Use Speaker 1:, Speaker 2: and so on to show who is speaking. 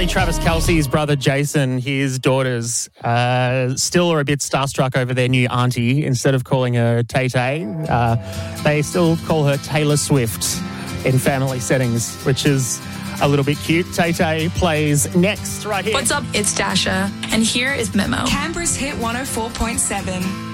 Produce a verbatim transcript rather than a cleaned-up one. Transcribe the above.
Speaker 1: Apparently Travis Kelce's brother Jason, his daughters, uh, still are a bit starstruck over their new auntie. Instead of calling her Tay-Tay, uh, they still call her Taylor Swift in family settings, which is a little bit cute. Tay-Tay plays next right here.
Speaker 2: What's up? It's Dasha, and here is Memo.
Speaker 3: Canberra's Hit one oh four point seven.